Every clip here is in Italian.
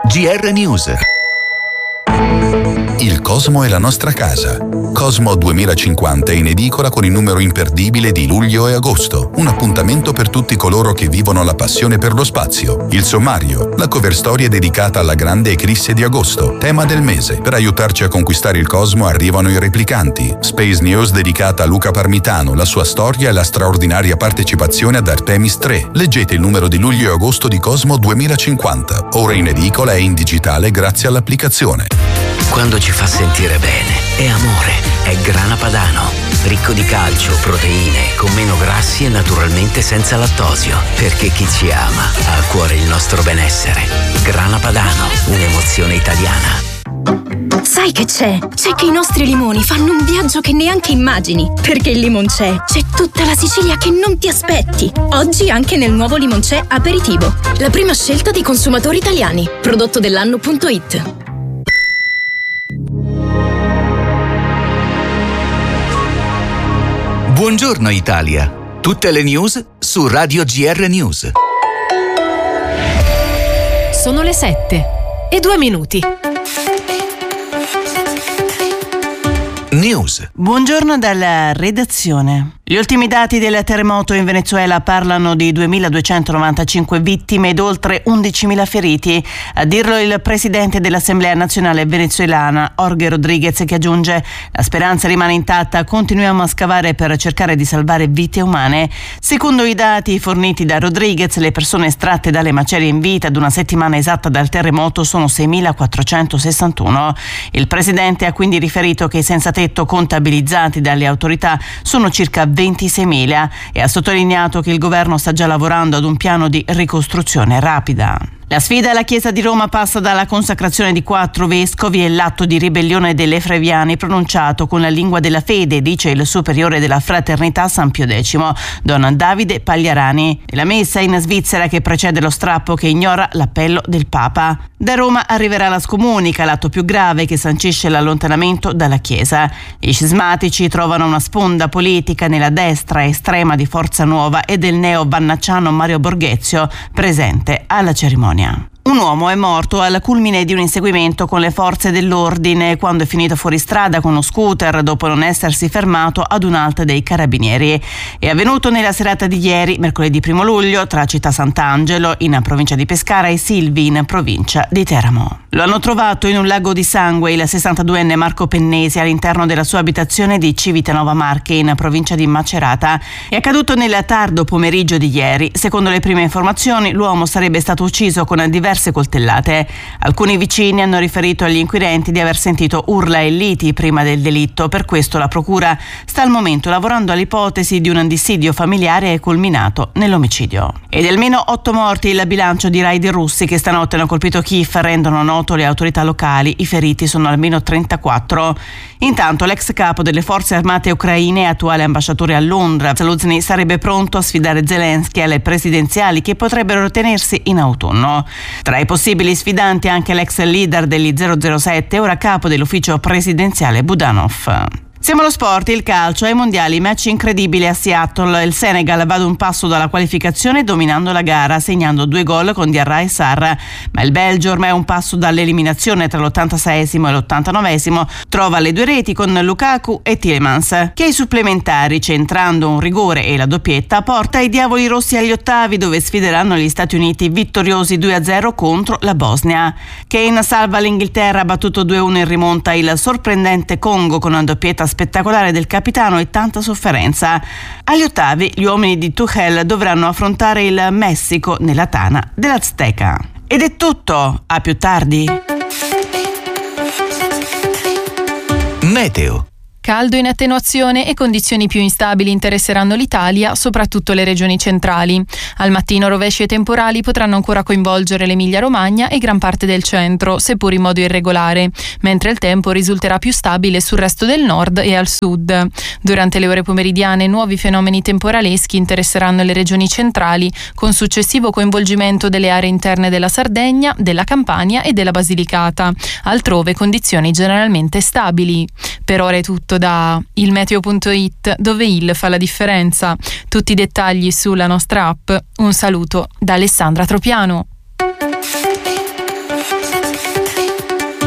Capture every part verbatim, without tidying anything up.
G R News. Il Cosmo è la nostra casa. Cosmo duemilacinquanta è in edicola con il numero imperdibile di luglio e agosto. Un appuntamento per tutti coloro che vivono la passione per lo spazio. Il sommario, la cover story è dedicata alla grande eclisse di agosto, tema del mese. Per aiutarci a conquistare il Cosmo arrivano i replicanti. Space News dedicata a Luca Parmitano, la sua storia e la straordinaria partecipazione ad Artemis tre. Leggete il numero di luglio e agosto di Cosmo duemilacinquanta. Ora in edicola e in digitale grazie all'applicazione. Quando ci fa sentire bene, è amore, è Grana Padano. Ricco di calcio, proteine, con meno grassi e naturalmente senza lattosio. Perché chi ci ama ha a cuore il nostro benessere. Grana Padano, un'emozione italiana. Sai che c'è? C'è che i nostri limoni fanno un viaggio che neanche immagini. Perché il Limoncè c'è tutta la Sicilia che non ti aspetti. Oggi anche nel nuovo Limoncè Aperitivo. La prima scelta dei consumatori italiani. Prodotto dell'anno punto it. Buongiorno Italia. Tutte le news su Radio G R News. Sono le sette e due minuti. News. Buongiorno dalla redazione. Gli ultimi dati del terremoto in Venezuela parlano di duemiladuecentonovantacinque vittime ed oltre undicimila feriti. A dirlo il presidente dell'Assemblea nazionale venezuelana, Jorge Rodríguez, che aggiunge: la speranza rimane intatta, continuiamo a scavare per cercare di salvare vite umane. Secondo i dati forniti da Rodríguez, le persone estratte dalle macerie in vita ad una settimana esatta dal terremoto sono seimilaquattrocentosessantuno. Il presidente ha quindi riferito che i senza tetto contabilizzati dalle autorità sono circa ventiseimila e ha sottolineato che il governo sta già lavorando ad un piano di ricostruzione rapida. La sfida alla Chiesa di Roma passa dalla consacrazione di quattro vescovi e l'atto di ribellione delle Efreviani pronunciato con la lingua della fede, dice il superiore della Fraternità San Pio X, Don Davide Pagliarani. La messa in Svizzera che precede lo strappo che ignora l'appello del Papa. Da Roma arriverà la scomunica, l'atto più grave che sancisce l'allontanamento dalla Chiesa. I scismatici trovano una sponda politica nella destra estrema di Forza Nuova e del neo-vannacciano Mario Borghezio, presente alla cerimonia. Un uomo è morto al culmine di un inseguimento con le forze dell'ordine quando è finito fuori strada con uno scooter dopo non essersi fermato ad un'alta dei carabinieri. È avvenuto nella serata di ieri, mercoledì primo luglio, tra Città Sant'Angelo, in provincia di Pescara, e Silvi, in provincia di Teramo. Lo hanno trovato in un lago di sangue il sessantaduenne Marco Pennesi all'interno della sua abitazione di Civitanova Marche, in provincia di Macerata. È accaduto nel tardo pomeriggio di ieri. Secondo le prime informazioni, l'uomo sarebbe stato ucciso con diverse coltellate. Alcuni vicini hanno riferito agli inquirenti di aver sentito urla e liti prima del delitto. Per questo la procura sta al momento lavorando all'ipotesi di un dissidio familiare culminato nell'omicidio. Ed almeno otto morti il bilancio di raid russi che stanotte hanno colpito Kiev, rendono noto le autorità locali. I feriti sono almeno trentaquattro. Intanto l'ex capo delle forze armate ucraine e attuale ambasciatore a Londra, Zaluzny, sarebbe pronto a sfidare Zelensky alle presidenziali che potrebbero tenersi in autunno. Tra i possibili sfidanti anche l'ex leader degli zero zero sette, ora capo dell'ufficio presidenziale Budanov. Siamo allo sport, il calcio, ai mondiali, match incredibile a Seattle. Il Senegal va ad un passo dalla qualificazione dominando la gara, segnando due gol con Diarra e Sarr, ma il Belgio ormai è un passo dall'eliminazione tra l'ottantaseiesimo e l'ottantanovesimo. Trova le due reti con Lukaku e Tielemans, che ai supplementari, centrando un rigore e la doppietta, porta i diavoli rossi agli ottavi, dove sfideranno gli Stati Uniti vittoriosi due a zero contro la Bosnia. Kane salva l'Inghilterra, battuto due a uno in rimonta il sorprendente Congo con una doppietta spettacolare del capitano e tanta sofferenza. Agli ottavi gli uomini di Tuchel dovranno affrontare il Messico nella tana dell'Azteca. Ed è tutto, a più tardi. Meteo. Caldo in attenuazione e condizioni più instabili interesseranno l'Italia, soprattutto le regioni centrali. Al mattino rovesci e temporali potranno ancora coinvolgere l'Emilia-Romagna e gran parte del centro, seppur in modo irregolare, mentre il tempo risulterà più stabile sul resto del nord e al sud. Durante le ore pomeridiane nuovi fenomeni temporaleschi interesseranno le regioni centrali, con successivo coinvolgimento delle aree interne della Sardegna, della Campania e della Basilicata. Altrove condizioni generalmente stabili. Per ora è tutto da il meteo punto it, dove il fa la differenza. Tutti i dettagli sulla nostra app. Un saluto da Alessandra Tropiano.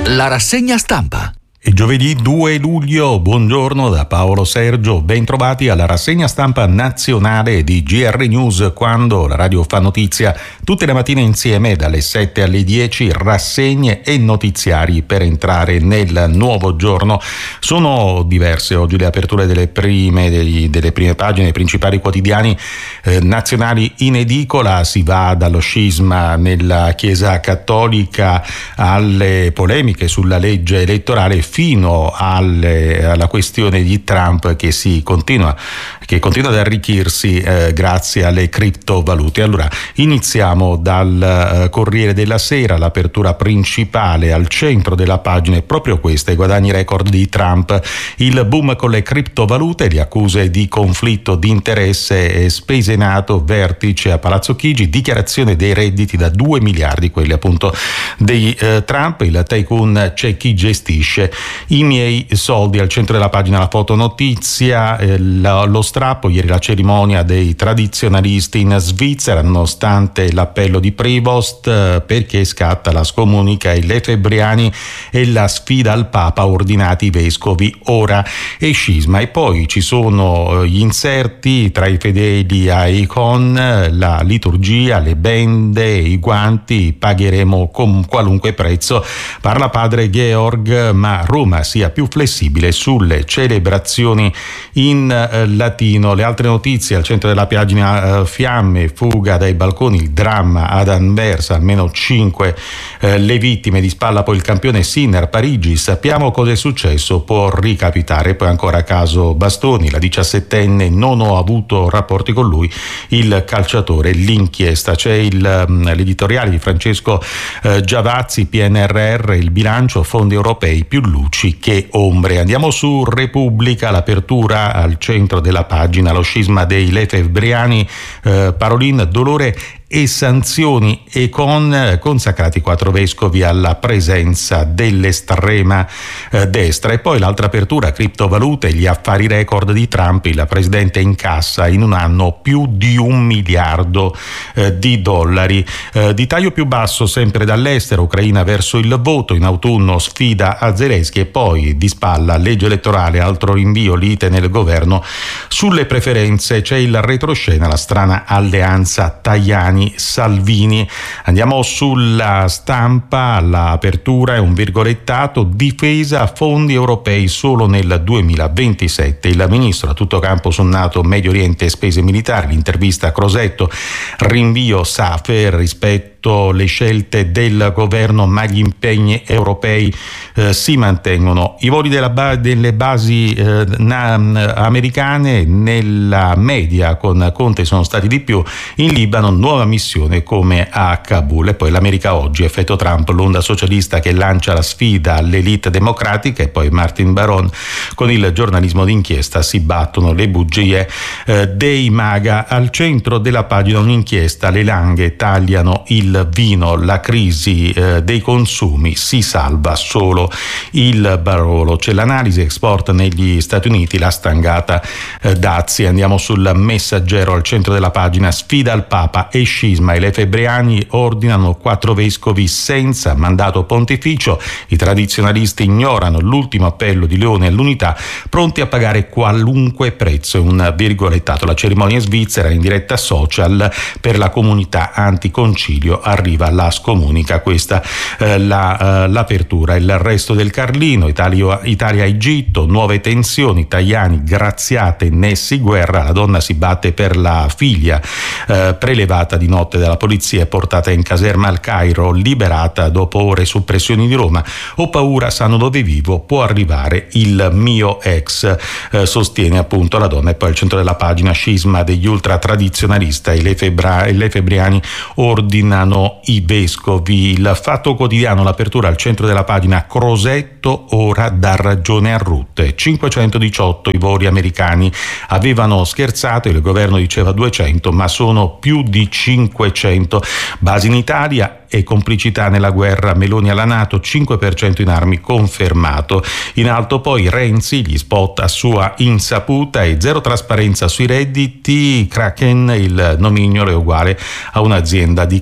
La rassegna stampa. È giovedì due luglio, buongiorno da Paolo Sergio, ben trovati alla rassegna stampa nazionale di G R News, quando la radio fa notizia tutte le mattine insieme dalle sette alle dieci, rassegne e notiziari per entrare nel nuovo giorno. Sono diverse oggi le aperture delle prime, degli, delle prime pagine dei principali quotidiani eh, nazionali in edicola. Si va dallo scisma nella Chiesa Cattolica alle polemiche sulla legge elettorale fino alle, alla questione di Trump che si continua che continua ad arricchirsi eh, grazie alle criptovalute. Allora iniziamo dal eh, Corriere della Sera. L'apertura principale al centro della pagina è proprio questa: i guadagni record di Trump, il boom con le criptovalute, le accuse di conflitto di interesse, spese NATO, vertice a Palazzo Chigi, dichiarazione dei redditi da due miliardi, quelli appunto dei eh, Trump. Il tycoon: c'è chi gestisce i miei soldi. Al centro della pagina la fotonotizia, eh, lo, lo strappo, ieri la cerimonia dei tradizionalisti in Svizzera, nonostante l'appello di Prevost, eh, perché scatta la scomunica, i lefebbriani e la sfida al Papa, ordinati i vescovi ora, e scisma. E poi ci sono gli inserti tra i fedeli a Icon, la liturgia, le bende, i guanti, pagheremo con qualunque prezzo. Parla padre Georg, ma Roma sia più flessibile sulle celebrazioni in eh, latino. Le altre notizie al centro della pagina: eh, fiamme, fuga dai balconi, il dramma ad Anversa, almeno cinque eh, le vittime, di spalla poi il campione Sinner. Parigi, sappiamo cosa è successo, può ricapitare. Poi ancora caso Bastoni, la diciassettenne, non ho avuto rapporti con lui, il calciatore, l'inchiesta. C'è il, l'editoriale di Francesco eh, Giavazzi, P N R R, il bilancio, fondi europei, più luci che ombre. Andiamo su Repubblica, l'apertura al centro della pagina, lo scisma dei lefebbriani, eh, Parolin, dolore e sanzioni, e con consacrati quattro vescovi alla presenza dell'estrema eh, destra. E poi l'altra apertura: criptovalute, gli affari record di Trump, il presidente incassa in un anno più di un miliardo eh, di dollari. Eh, di taglio più basso sempre dall'estero, Ucraina verso il voto, in autunno sfida a Zelensky. E poi di spalla legge elettorale, altro rinvio, lite nel governo sulle preferenze. C'è il retroscena, la strana alleanza Tajani Salvini. Andiamo sulla Stampa, l'apertura è un virgolettato: difesa, fondi europei solo nel duemilaventisette. Il ministro a tutto campo su NATO, Medio Oriente e spese militari. L'intervista a Crosetto: rinvio Safer, rispetto le scelte del governo ma gli impegni europei eh, si mantengono. I voli della ba- delle basi eh, na- americane nella media con Conte sono stati di più. In Libano nuova missione come a Kabul. E poi l'America oggi, effetto Trump, l'onda socialista che lancia la sfida all'elite democratica. E poi Martin Baron: con il giornalismo d'inchiesta si battono le bugie eh, dei MAGA. Al centro della pagina un'inchiesta: le langhe tagliano il vino, la crisi eh, dei consumi, si salva solo il Barolo. C'è l'analisi export negli Stati Uniti, la stangata eh, dazi. Andiamo sul Messaggero, al centro della pagina: sfida al Papa e scisma, i lefebbriani ordinano quattro vescovi senza mandato pontificio, i tradizionalisti ignorano l'ultimo appello di Leone all'unità, pronti a pagare qualunque prezzo. Un virgolettato: la cerimonia svizzera in diretta social per la comunità anticoncilio, arriva la scomunica. Questa eh, la, eh, l'apertura. Il resto del Carlino: Italia, Italia-Egitto, nuove tensioni, Tajani, graziate, Nessi, guerra, la donna si batte per la figlia eh, prelevata di notte dalla polizia e portata in caserma al Cairo, liberata dopo ore su pressioni di Roma. Ho paura, sanno dove vivo, può arrivare il mio ex, eh, sostiene appunto la donna. E poi al centro della pagina: scisma degli ultra tradizionalisti, i lefebra- i lefebbriani ordinano i vescovi. Il Fatto Quotidiano, l'apertura al centro della pagina: Crosetto ora dà ragione a Rutte, cinquecentodiciotto i voli americani. Avevano scherzato, il governo diceva duecento, ma sono più di cinquecento. Basi in Italia e complicità nella guerra, Meloni alla NATO, cinque per cento in armi confermato. In alto poi Renzi, gli spot a sua insaputa e zero trasparenza sui redditi. Kraken, il nomignolo è uguale a un'azienda di cripto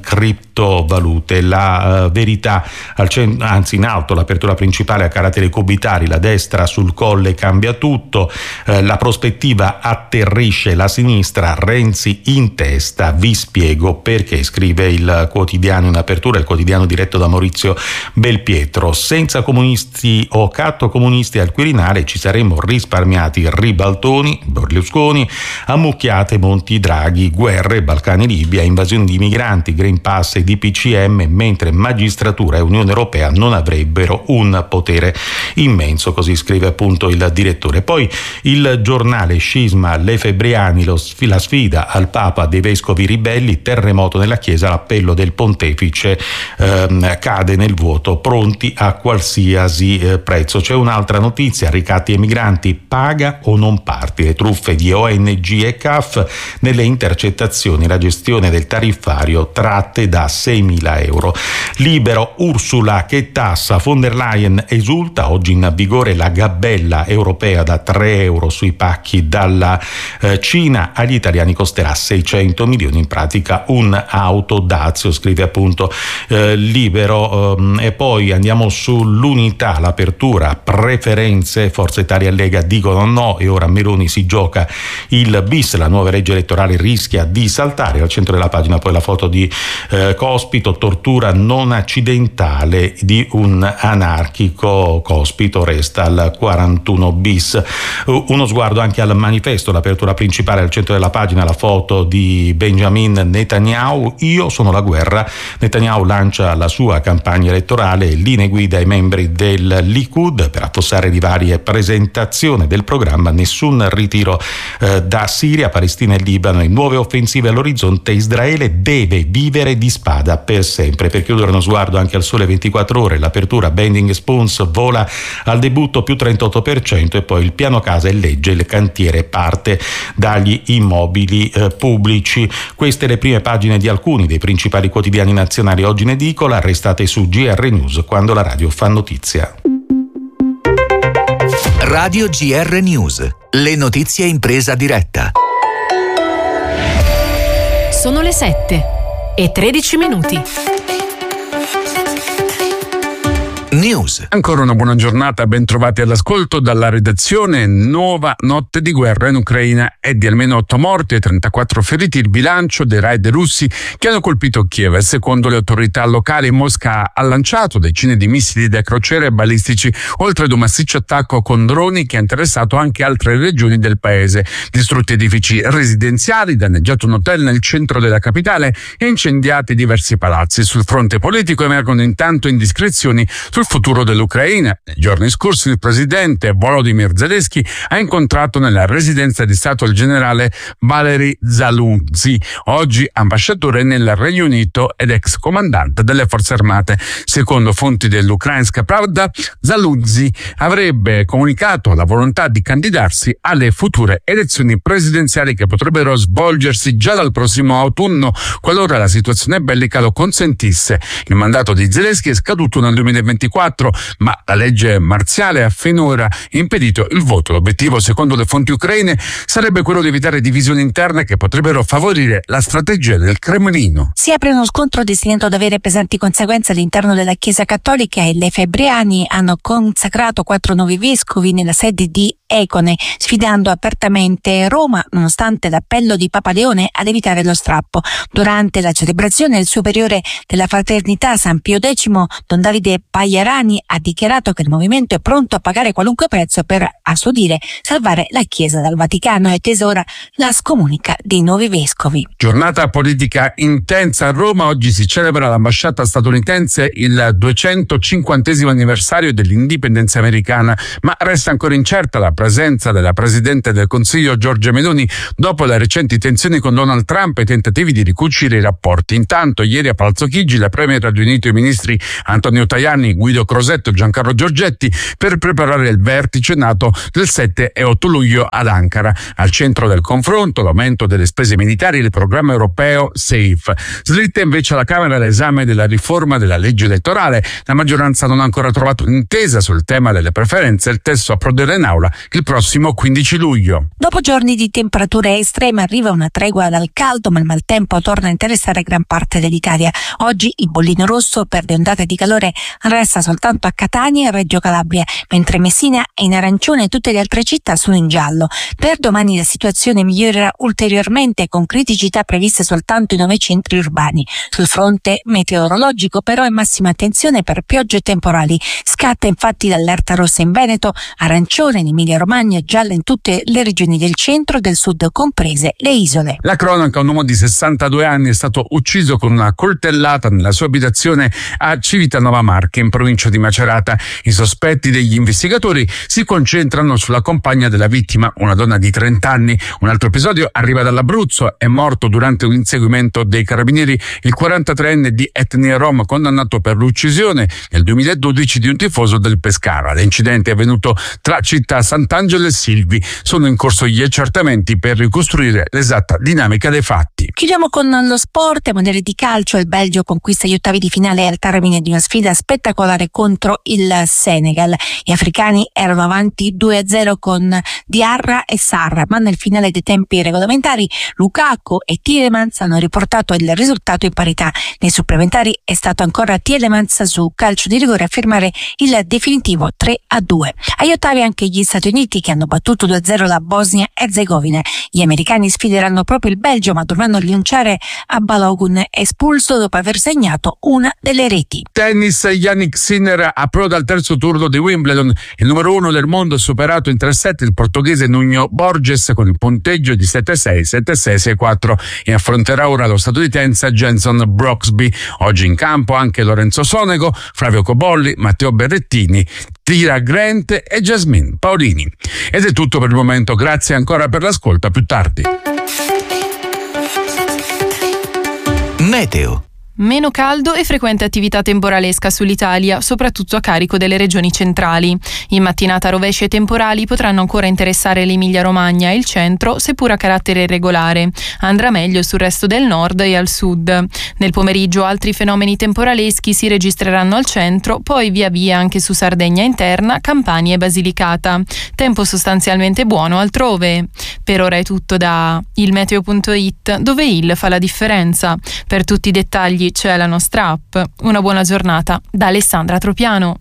criptovalute. La uh, verità, al cent- anzi in alto, l'apertura principale a caratteri cubitari, la destra sul colle cambia tutto, uh, la prospettiva atterrisce la sinistra, Renzi in testa, vi spiego perché, scrive il quotidiano in apertura, il quotidiano diretto da Maurizio Belpietro. Senza comunisti o catto comunisti al Quirinale ci saremmo risparmiati ribaltoni, Berlusconi, ammucchiate Monti Draghi, guerre, Balcani, Libia, invasioni di migranti, Green Pass e D P C M, mentre magistratura e Unione Europea non avrebbero un potere immenso, così scrive appunto il direttore. Poi il giornale Scisma, Lefebvriani, lo, la sfida al Papa dei vescovi ribelli, terremoto nella Chiesa, l'appello del pontefice ehm, cade nel vuoto, pronti a qualsiasi eh, prezzo. C'è un'altra notizia, ricatti e migranti, paga o non parti, le truffe di O N G e C A F nelle intercettazioni, la gestione del tariffario, tratte da seimila euro. Libero, Ursula che tassa, von der Leyen esulta, oggi in vigore la gabella europea da tre euro sui pacchi dalla eh, Cina, agli italiani costerà seicento milioni, in pratica un auto Dazio, scrive appunto eh, Libero. ehm, e poi andiamo sull'Unità, l'apertura, preferenze, Forza Italia e Lega dicono no e ora Meloni si gioca il bis, la nuova legge elettorale rischia di saltare. Al centro della pagina poi la foto di eh, Cospito, tortura non accidentale di un anarchico, Cospito resta al quarantuno bis. Uh, uno sguardo anche al manifesto, l'apertura principale, al centro della pagina la foto di Benjamin Netanyahu, io sono la guerra. Netanyahu lancia la sua campagna elettorale, linee guida ai membri del Likud per affossare di varie presentazioni del programma, nessun ritiro eh, da Siria, Palestina e Libano e nuove offensive all'orizzonte, Israele deve vivere di spada per sempre. Per chiudere uno sguardo anche al Sole ventiquattro ore, l'apertura, Bending Spoons vola al debutto più trentotto per cento e poi il piano casa e legge, il cantiere parte dagli immobili eh, pubblici. Queste le prime pagine di alcuni dei principali quotidiani nazionali oggi in edicola, restate su G R News quando la radio fa notizia. Radio G R News, le notizie in presa diretta. Sono le sette e tredici minuti. News. Ancora una buona giornata, ben trovati all'ascolto dalla redazione. Nuova notte di guerra in Ucraina e di almeno otto morti e trentaquattro feriti il bilancio dei raid russi che hanno colpito Kiev. Secondo le autorità locali, Mosca ha lanciato decine di missili da crociere e balistici, oltre ad un massiccio attacco con droni che ha interessato anche altre regioni del paese. Distrutti edifici residenziali, danneggiato un hotel nel centro della capitale e incendiati diversi palazzi. Sul fronte politico emergono intanto indiscrezioni sul futuro dell'Ucraina. Nei giorni scorsi il presidente Volodymyr Zelensky ha incontrato nella residenza di Stato il generale Valery Zaluzny, oggi ambasciatore nel Regno Unito ed ex comandante delle forze armate. Secondo fonti dell'Ukrainska Pravda, Zaluzny avrebbe comunicato la volontà di candidarsi alle future elezioni presidenziali che potrebbero svolgersi già dal prossimo autunno, qualora la situazione bellica lo consentisse. Il mandato di Zelensky è scaduto nel duemilaventiquattro, ma la legge marziale ha finora impedito il voto. L'obiettivo, secondo le fonti ucraine, sarebbe quello di evitare divisioni interne che potrebbero favorire la strategia del Cremlino. Si apre uno scontro destinato ad avere pesanti conseguenze all'interno della Chiesa Cattolica e le Lefebvriani hanno consacrato quattro nuovi vescovi nella sede di Econe, sfidando apertamente Roma, nonostante l'appello di Papa Leone ad evitare lo strappo. Durante la celebrazione, il superiore della Fraternità San Pio X, Don Davide Pagliarani, ha dichiarato che il movimento è pronto a pagare qualunque prezzo per, a suo dire, salvare la Chiesa dal Vaticano e tesora la scomunica dei nuovi vescovi. Giornata politica intensa a Roma. Oggi si celebra all'ambasciata statunitense il duecentocinquantesimo anniversario dell'indipendenza americana, ma resta ancora incerta la presenza della Presidente del Consiglio Giorgia Meloni dopo le recenti tensioni con Donald Trump e i tentativi di ricucire i rapporti. Intanto ieri a Palazzo Chigi la Premier ha riunito i ministri Antonio Tajani, Guido Crosetto e Giancarlo Giorgetti per preparare il vertice NATO del sette e otto luglio ad Ankara. Al centro del confronto l'aumento delle spese militari e il programma europeo SAFE. Slitta invece alla Camera l'esame della riforma della legge elettorale. La maggioranza non ha ancora trovato un'intesa sul tema delle preferenze. Il testo approderà in aula il prossimo quindici luglio. Dopo giorni di temperature estreme arriva una tregua dal caldo, ma il maltempo torna a interessare gran parte dell'Italia. Oggi il bollino rosso per le ondate di calore resta soltanto a Catania e Reggio Calabria, mentre Messina è in arancione e tutte le altre città sono in giallo. Per domani la situazione migliorerà ulteriormente, con criticità previste soltanto in nove centri urbani. Sul fronte meteorologico però è massima attenzione per piogge e temporali. Scatta infatti l'allerta rossa in Veneto, arancione in Emilia Romagna e gialla in tutte le regioni del centro e del sud, comprese le isole. La cronaca: un uomo di sessantadue anni è stato ucciso con una coltellata nella sua abitazione a Civitanova Marche, in provincia di Macerata. I sospetti degli investigatori si concentrano sulla compagna della vittima, una donna di trenta anni. Un altro episodio arriva dall'Abruzzo. È morto durante un inseguimento dei carabinieri il quarantatreenne di etnia rom, condannato per l'uccisione nel duemiladodici di un tifoso del Pescara. L'incidente è avvenuto tra città Sant'Angelo e Silvi. Sono in corso gli accertamenti per ricostruire l'esatta dinamica dei fatti. Chiudiamo con lo sport e mondiale di calcio. Il Belgio conquista gli ottavi di finale al termine di una sfida spettacolare contro il Senegal. Gli africani erano avanti due a zero con Diarra e Sarra, ma nel finale dei tempi regolamentari Lukaku e Tielemans hanno riportato il risultato in parità. Nei supplementari è stato ancora Tielemans su calcio di rigore a firmare il definitivo tre a due. Agli ottavi anche gli Stati Uniti, che hanno battuto due a zero la Bosnia-Erzegovina. Gli americani sfideranno proprio il Belgio, ma dovranno rinunciare a Balogun, espulso dopo aver segnato una delle reti. Tennis: Yannick Sinner approda al terzo turno di Wimbledon. Il numero uno del mondo ha superato in tre set il portoghese Nuno Borges con il punteggio di sette a sei, sette a sei, sei a quattro e affronterà ora lo statunitense Jenson Brooksby. Oggi in campo anche Lorenzo Sonego, Flavio Cobolli, Matteo Berrettini, Tira Grant e Jasmine Paolini. Ed è tutto per il momento. Grazie ancora per l'ascolto. A più tardi. Meteo. Meno caldo e frequente attività temporalesca sull'Italia, soprattutto a carico delle regioni centrali. In mattinata rovesci e temporali potranno ancora interessare l'Emilia-Romagna e il centro, seppur a carattere irregolare. Andrà meglio sul resto del nord e al sud. Nel pomeriggio altri fenomeni temporaleschi si registreranno al centro, poi via via anche su Sardegna interna, Campania e Basilicata. Tempo sostanzialmente buono altrove. Per ora è tutto da il meteo punto it, dove il fa la differenza. Per tutti i dettagli c'è la nostra app. Una buona giornata da Alessandra Tropiano.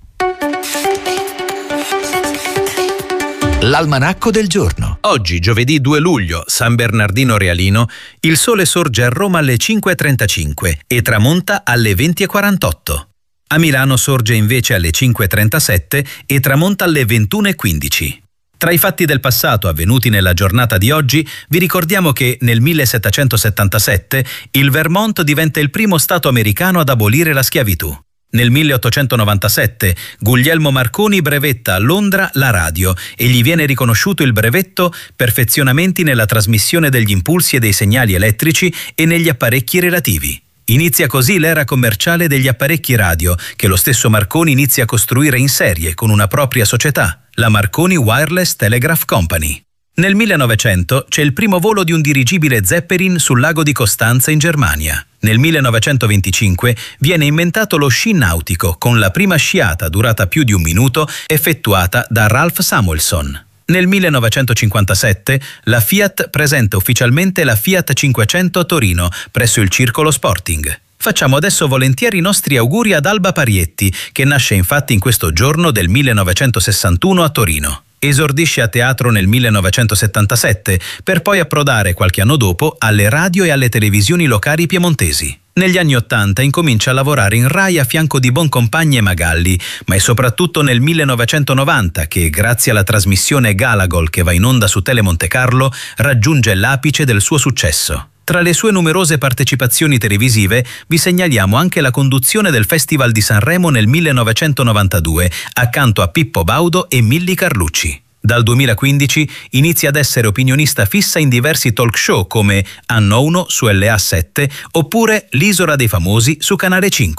L'almanacco del giorno. Oggi, giovedì due luglio, San Bernardino Realino, il sole sorge a Roma alle cinque e trentacinque e tramonta alle venti e quarantotto. A Milano sorge invece alle cinque e trentasette e tramonta alle ventuno e quindici. Tra i fatti del passato avvenuti nella giornata di oggi, vi ricordiamo che nel millesettecentosettantasette il Vermont diventa il primo stato americano ad abolire la schiavitù. Nel milleottocentonovantasette Guglielmo Marconi brevetta a Londra la radio e gli viene riconosciuto il brevetto Perfezionamenti nella trasmissione degli impulsi e dei segnali elettrici e negli apparecchi relativi. Inizia così l'era commerciale degli apparecchi radio, che lo stesso Marconi inizia a costruire in serie con una propria società, la Marconi Wireless Telegraph Company. Nel millenovecento c'è il primo volo di un dirigibile Zeppelin sul lago di Costanza in Germania. Nel millenovecentoventicinque viene inventato lo sci nautico, con la prima sciata durata più di un minuto effettuata da Ralph Samuelson. Nel millenovecentocinquantasette la Fiat presenta ufficialmente la Fiat cinquecento a Torino, presso il Circolo Sporting. Facciamo adesso volentieri i nostri auguri ad Alba Parietti, che nasce infatti in questo giorno del millenovecentosessantuno a Torino. Esordisce a teatro nel millenovecentosettantasette, per poi approdare qualche anno dopo alle radio e alle televisioni locali piemontesi. Negli anni Ottanta incomincia a lavorare in Rai a fianco di Boncompagni e Magalli, ma è soprattutto nel millenovecentonovanta che, grazie alla trasmissione Galagol che va in onda su Tele Monte Carlo, raggiunge l'apice del suo successo. Tra le sue numerose partecipazioni televisive vi segnaliamo anche la conduzione del Festival di Sanremo nel millenovecentonovantadue, accanto a Pippo Baudo e Milly Carlucci. Dal duemilaquindici inizia ad essere opinionista fissa in diversi talk show come Anno uno su L A sette oppure L'Isola dei Famosi su Canale cinque.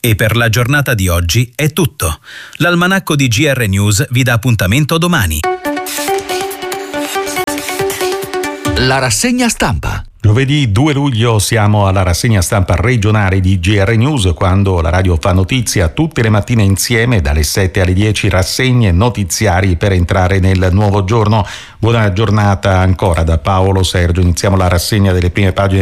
E per la giornata di oggi è tutto. L'almanacco di G R News vi dà appuntamento domani. La rassegna stampa. Giovedì due luglio siamo alla rassegna stampa regionale di G R News, quando la radio fa notizia tutte le mattine insieme dalle sette alle dieci, rassegne notiziari per entrare nel nuovo giorno. Buona giornata ancora da Paolo Sergio. Iniziamo la rassegna delle prime pagine